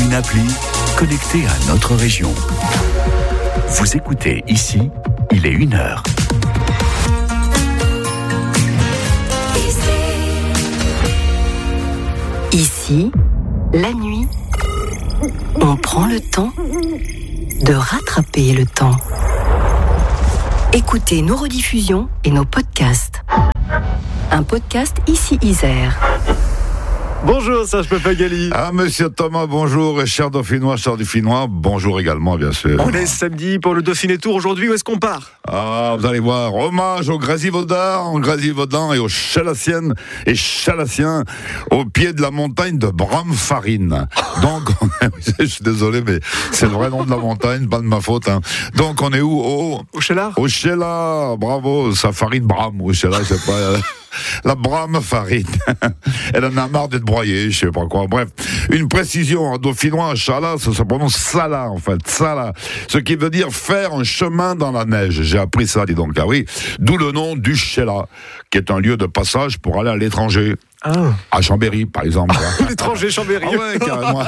une appli connectée à notre région. Vous écoutez ici, il est 1h. Ici, la nuit, on prend le temps de rattraper le temps. Écoutez nos rediffusions et nos podcasts. Un podcast Ici Isère. Bonjour Serge Papagali. Ah, monsieur Thomas, bonjour. Et cher Dauphinois, bonjour également, bien sûr. On est samedi pour le Dauphiné Tour. Aujourd'hui, où est-ce qu'on part ? Ah, vous allez voir, hommage aux Grésivaudan et aux Chalassiennes et Chalassiens au pied de la montagne de Bramfarine. Donc, je suis désolé, mais c'est le vrai nom de la montagne, pas de ma faute. Hein. Donc, on est où ? Au Chélar ? Au Chélar, bravo, sa farine Bram, au Chélar, je sais pas... La Bramfarine. Elle en a marre d'être broyée, je sais pas quoi. Bref, une précision en dauphinois, Chala, ça se prononce Sala, en fait. Sala. Ce qui veut dire faire un chemin dans la neige. J'ai appris ça, dis donc. Ah oui. D'où le nom du Chéla, qui est un lieu de passage pour aller à l'étranger. Ah. À Chambéry, par exemple. L'étranger Chambéry. Ah ouais, carrément.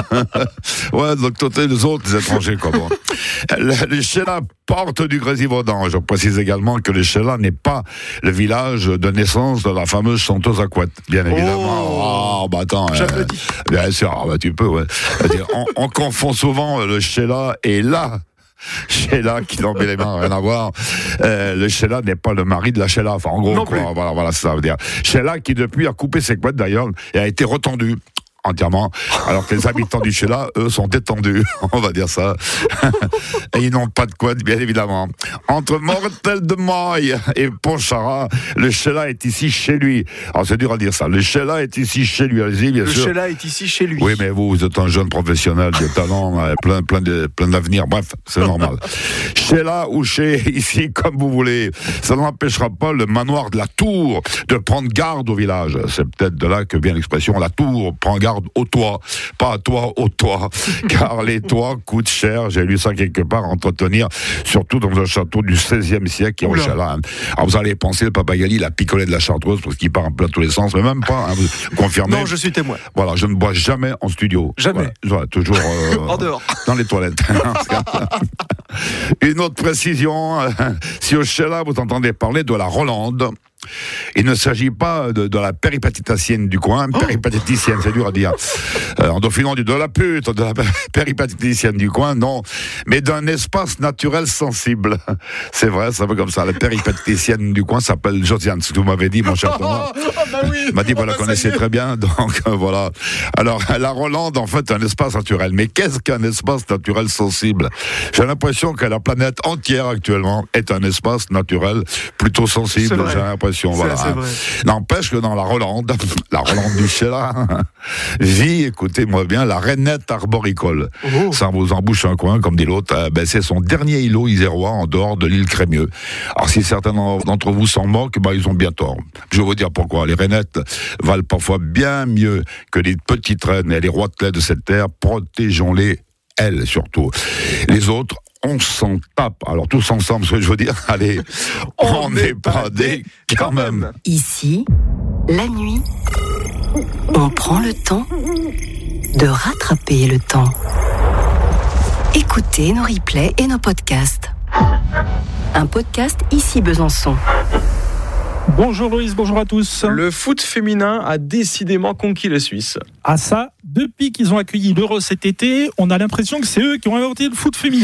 Ouais, de l'autre côté, les autres, les étrangers, quoi. Bon. Le Chéla porte du Grésivaudan. Je précise également que le Chéla n'est pas le village de naissance de la fameuse chanteuse à couette, bien évidemment. Bah attends. Bien sûr, tu peux, ouais. On confond souvent le Chéla et là. Sheila qui tombe les mains, rien à voir. Le Sheila n'est pas le mari de la Sheila. Enfin, en gros, non, quoi. Voilà, ça veut dire. Sheila qui depuis a coupé ses couettes d'ailleurs et a été retendue entièrement, alors que les habitants du Chéla, eux, sont détendus, on va dire ça. Et ils n'ont pas de couette, bien évidemment. Entre Mortel de Maille et Pontcharrat, le Chéla est ici chez lui. Alors, c'est dur à dire ça. Le Chéla est ici chez lui, allez-y, bien sûr. Le Chéla est ici chez lui. Oui, mais vous êtes un jeune professionnel de talent, plein d'avenir. Bref, c'est normal. Chéla ou chez, ici, comme vous voulez. Ça n'empêchera pas le manoir de la Tour de prendre garde au village. C'est peut-être de là que vient l'expression la Tour prend garde au toit, pas à toi, au toit, car les toits coûtent cher, j'ai lu ça quelque part, à entretenir, surtout dans un château du XVIe siècle qui est au Chala. Alors vous allez penser, le Papagali, la picolée de la Chartreuse, parce qu'il part un peu dans tous les sens, mais même pas, hein, vous confirmez. Non, je suis témoin. Voilà, je ne bois jamais en studio. Jamais. Voilà, toujours en dehors. Dans les toilettes. Une autre précision, si au Chala vous entendez parler de la Rolande, il ne s'agit pas de la péripatiticienne du coin, péripatiticienne, c'est dur à dire. En dauphinant de la pute, de la péripatiticienne du coin, non, mais d'un espace naturel sensible. C'est vrai, ça veut comme ça. La péripatiticienne du coin s'appelle Josiane, ce que vous m'avez dit, mon cher Thomas. Il m'a dit, vous la connaissez très bien, donc voilà. Alors, la Rolande, en fait, est un espace naturel. Mais qu'est-ce qu'un espace naturel sensible ? J'ai l'impression que la planète entière, actuellement, est un espace naturel plutôt sensible, j'ai l'impression. Voilà. C'est vrai. N'empêche que dans la Rolande du Chéla, vit, écoutez-moi bien, la rainette arboricole. Ça vous embouche un coin, comme dit l'autre. C'est son dernier îlot isérois en dehors de l'île Crémieux. Alors si certains d'entre vous s'en moquent, ils ont bien tort. Je vais vous dire pourquoi. Les rainettes valent parfois bien mieux que les petites reines et les roitelets de cette terre. Protégeons-les, elles surtout. Les autres, on s'en tape. Alors tous ensemble, ce que je veux dire, allez, on n'est pas des quand même. Ici, la nuit, on prend le temps de rattraper le temps. Écoutez nos replays et nos podcasts. Un podcast Ici Besançon. Bonjour Loïs, bonjour à tous. Le foot féminin a décidément conquis les Suisses. Ah ça, depuis qu'ils ont accueilli l'Euro cet été, on a l'impression que c'est eux qui ont inventé le foot féminin.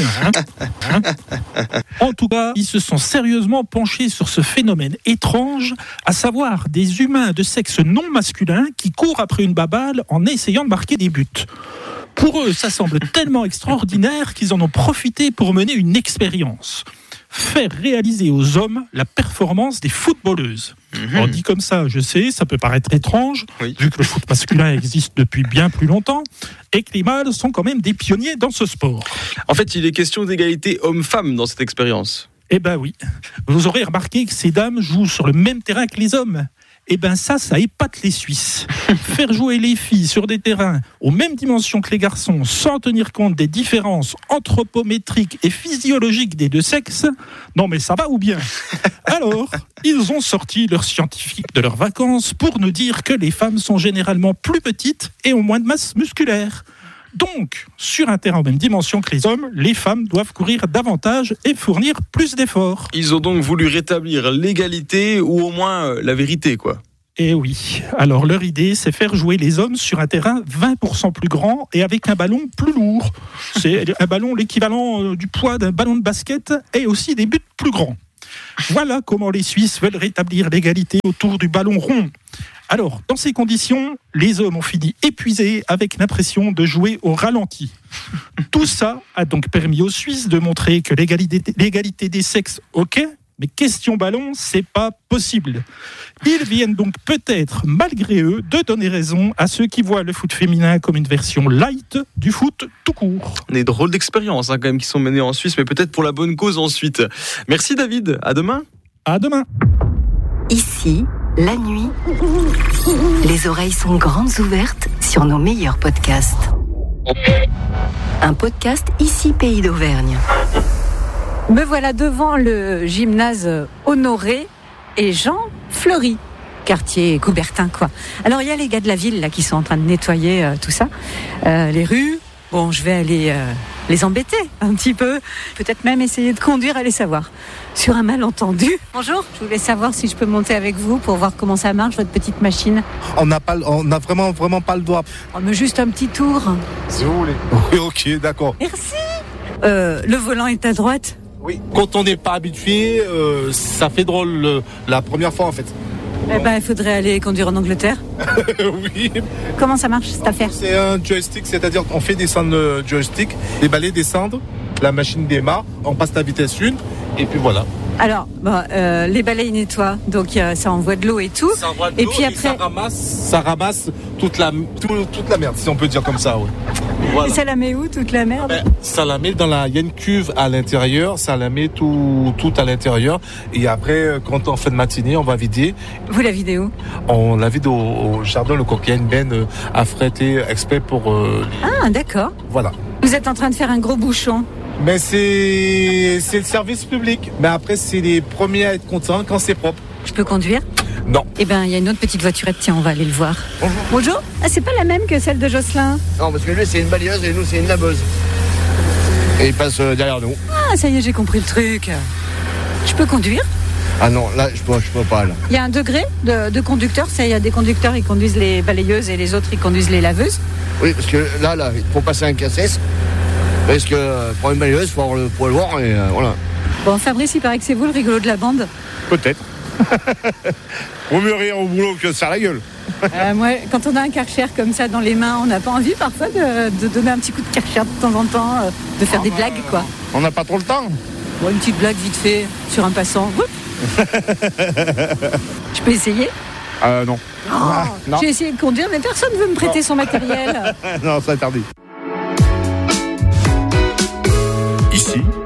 En tout cas, ils se sont sérieusement penchés sur ce phénomène étrange, à savoir des humains de sexe non masculin qui courent après une baballe en essayant de marquer des buts. Pour eux, ça semble tellement extraordinaire qu'ils en ont profité pour mener une expérience. Faire réaliser aux hommes la performance des footballeuses. On dit comme ça, je sais, ça peut paraître étrange, vu que le foot masculin existe depuis bien plus longtemps, et que les mâles sont quand même des pionniers dans ce sport. En fait, il est question d'égalité homme-femme dans cette expérience. Eh ben oui, vous aurez remarqué que ces dames jouent sur le même terrain que les hommes. Eh ben ça épate les Suisses. Faire jouer les filles sur des terrains aux mêmes dimensions que les garçons sans tenir compte des différences anthropométriques et physiologiques des deux sexes, non mais ça va ou bien ? Alors, ils ont sorti leurs scientifiques de leurs vacances pour nous dire que les femmes sont généralement plus petites et ont moins de masse musculaire. Donc, sur un terrain en même dimension que les hommes, les femmes doivent courir davantage et fournir plus d'efforts. Ils ont donc voulu rétablir l'égalité ou au moins la vérité, quoi. Et oui, alors leur idée, c'est faire jouer les hommes sur un terrain 20% plus grand et avec un ballon plus lourd. C'est un ballon l'équivalent du poids d'un ballon de basket et aussi des buts plus grands. Voilà comment les Suisses veulent rétablir l'égalité autour du ballon rond. Alors, dans ces conditions, les hommes ont fini épuisés avec l'impression de jouer au ralenti. Tout ça a donc permis aux Suisses de montrer que l'égalité des sexes, ok, mais question ballon, c'est pas possible. Ils viennent donc peut-être, malgré eux, de donner raison à ceux qui voient le foot féminin comme une version light du foot tout court. Des drôles d'expériences quand même qui sont menées en Suisse, mais peut-être pour la bonne cause ensuite. Merci David, à demain. À demain. Ici, la nuit, les oreilles sont grandes ouvertes sur nos meilleurs podcasts. Un podcast Ici Pays d'Auvergne. Me voilà devant le gymnase Honoré et Jean Fleury, quartier Coubertin, quoi. Alors, il y a les gars de la ville, là, qui sont en train de nettoyer tout ça. Les rues. Bon, je vais aller les embêter un petit peu. Peut-être même essayer de conduire, aller savoir. Sur un malentendu. Bonjour, je voulais savoir si je peux monter avec vous pour voir comment ça marche, votre petite machine. On n'a vraiment pas le droit. On me juste un petit tour. Si vous voulez. Oui, ok, d'accord. Merci. Le volant est à droite. Oui. Quand on n'est pas habitué, ça fait drôle la première fois en fait. Eh ben, il faudrait aller conduire en Angleterre. Oui. Comment ça marche cette affaire ? C'est un joystick, c'est-à-dire qu'on fait descendre le joystick, les balais descendent, la machine démarre, on passe la vitesse 1, et puis voilà. Alors, les balais ils nettoient, donc ça envoie de l'eau et tout. Ça envoie de et l'eau puis et après, ça ramasse toute la merde, si on peut dire comme ça. Ouais. Voilà. Et ça la met où toute la merde ? Ça la met il y a une cuve à l'intérieur, ça la met tout à l'intérieur. Et après, quand on fait de matinée, on va vider. Vous la videz où ? On la vide au jardin, le coq. Il y a une benne affrétée exprès pour. Ah, d'accord. Voilà. Vous êtes en train de faire un gros bouchon. Mais c'est le service public. Mais après, c'est les premiers à être contents quand c'est propre. Je peux conduire ? Non. Eh ben, il y a une autre petite voiturette. Tiens, on va aller le voir. Bonjour. Bonjour. Ah, c'est pas la même que celle de Jocelyn. Non, parce que lui, c'est une balayeuse et nous, c'est une laveuse. Et il passe derrière nous. Ah, ça y est, j'ai compris le truc. Je peux conduire ? Ah non, là, je peux pas, là. Il y a un degré de conducteur. Il y a des conducteurs, ils conduisent les balayeuses et les autres, ils conduisent les laveuses. Oui, parce que là, il faut passer un cassesse. Parce que pour une balayeuse, il faut avoir le poids lourd et voilà. Bon, Fabrice, il paraît que c'est vous le rigolo de la bande. Peut-être. Vaut mieux rire au boulot que se faire la gueule. Moi, quand on a un Karcher comme ça dans les mains, on n'a pas envie parfois de donner un petit coup de Karcher de temps en temps, de faire des blagues, quoi. On n'a pas trop le temps. Bon, une petite blague vite fait sur un passant. Je peux essayer ? Non. Non. J'ai essayé de conduire, mais personne ne veut me prêter son matériel. Non, c'est interdit. Ici,